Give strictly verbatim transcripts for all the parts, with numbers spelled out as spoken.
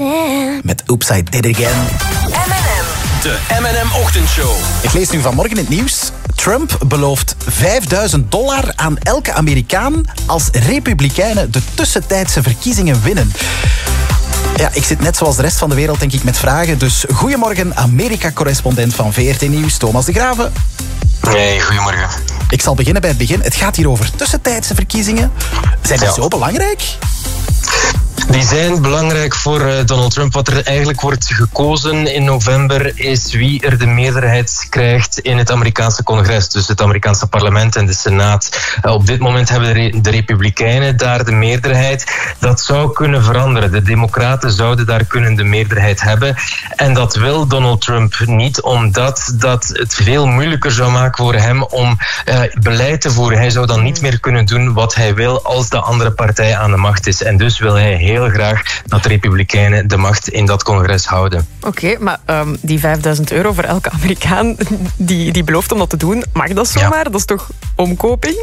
Met Oops, I Did It Again. M en M. De M en M-ochtendshow. Ik lees nu vanmorgen in het nieuws. Trump belooft vijfduizend dollar aan elke Amerikaan als Republikeinen de tussentijdse verkiezingen winnen. Ja, ik zit net zoals de rest van de wereld, denk ik, met vragen. Dus goedemorgen, Amerika-correspondent van V R T Nieuws, Thomas de Graven. Nee, goedemorgen. Ik zal beginnen bij het begin. Het gaat hier over tussentijdse verkiezingen. Zijn die ja. zo belangrijk? Die zijn belangrijk voor uh, Donald Trump. Wat er eigenlijk wordt gekozen in november is wie er de meerderheid krijgt in het Amerikaanse congres. Dus het Amerikaanse parlement en de Senaat. Uh, op dit moment hebben de, re- de Republikeinen daar de meerderheid. Dat zou kunnen veranderen. De Democraten zouden daar kunnen de meerderheid hebben. En dat wil Donald Trump niet, omdat dat het veel moeilijker zou maken voor hem om uh, beleid te voeren. Hij zou dan niet meer kunnen doen wat hij wil als de andere partij aan de macht is. En dus wil hij heel graag dat de Republikeinen de macht in dat congres houden. Oké, okay, maar um, die vijfduizend euro voor elke Amerikaan die, die belooft om dat te doen, mag dat zomaar? Ja. Dat is toch omkoping?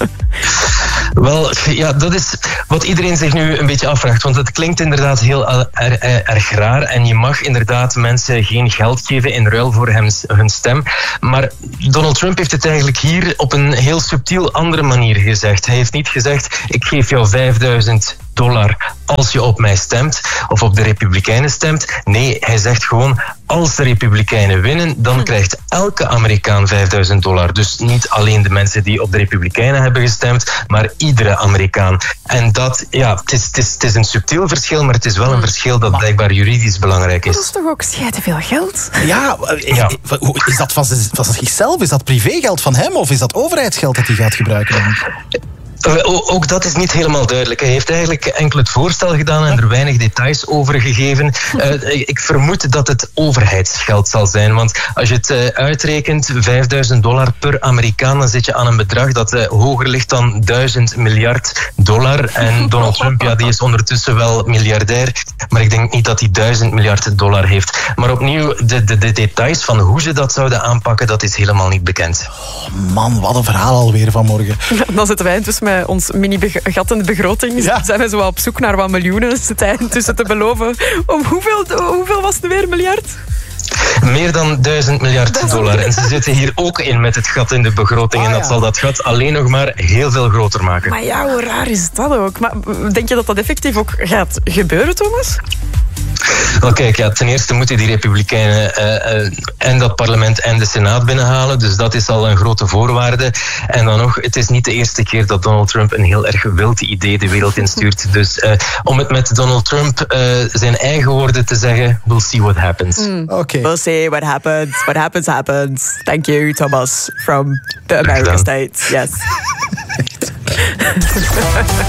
Wel, ja, dat is wat iedereen zich nu een beetje afvraagt. Want het klinkt inderdaad heel er, er, erg raar. En je mag inderdaad mensen geen geld geven in ruil voor hem, hun stem. Maar Donald Trump heeft het eigenlijk hier op een heel subtiel andere manier gezegd. Hij heeft niet gezegd, ik geef jou vijfduizend dollar als je op mij stemt of op de Republikeinen stemt. Nee, hij zegt gewoon, als de Republikeinen winnen, dan krijgt elke Amerikaan vijfduizend dollar. Dus niet alleen de mensen die op de Republikeinen hebben gestemd, maar iedere Amerikaan. En dat, ja, het is, het is, het is een subtiel verschil, maar het is wel een verschil dat blijkbaar juridisch belangrijk is. Dat is toch ook schijten veel geld? Ja, ja. Is dat van, van zichzelf? Is dat privégeld van hem? Of is dat overheidsgeld dat hij gaat gebruiken? Uh, ook dat is niet helemaal duidelijk. Hij heeft eigenlijk enkel het voorstel gedaan en er weinig details over gegeven. Uh, ik vermoed dat het overheidsgeld zal zijn. Want als je het uh, uitrekent, vijfduizend dollar per Amerikaan, dan zit je aan een bedrag dat uh, hoger ligt dan duizend miljard dollar. En Donald Trump, ja, die is ondertussen wel miljardair. Maar ik denk niet dat hij duizend miljard dollar heeft. Maar opnieuw, de, de, de details van hoe ze dat zouden aanpakken, dat is helemaal niet bekend. Oh man, wat een verhaal alweer vanmorgen. Dan zitten wij intussen met ons mini-gat in de begroting. Ja. Zijn we zo op zoek naar wat miljoenen. Zit hij intussen te beloven. Om hoeveel, hoeveel was het weer, miljard? Meer dan duizend miljard dollar. En ze zitten hier ook in met het gat in de begroting. Oh, en dat ja. zal dat gat alleen nog maar heel veel groter maken. Maar ja, hoe raar is dat ook? Maar denk je dat dat effectief ook gaat gebeuren, Thomas? Wel kijk, ja, ten eerste moeten die Republikeinen uh, uh, en dat parlement en de Senaat binnenhalen. Dus dat is al een grote voorwaarde. En dan nog, het is niet de eerste keer dat Donald Trump een heel erg wild idee de wereld instuurt. Dus uh, om het met Donald Trump uh, zijn eigen woorden te zeggen, we'll see what happens. Mm. Okay. We'll see what happens. What happens, happens. Thank you, Thomas, from the American States. Yes.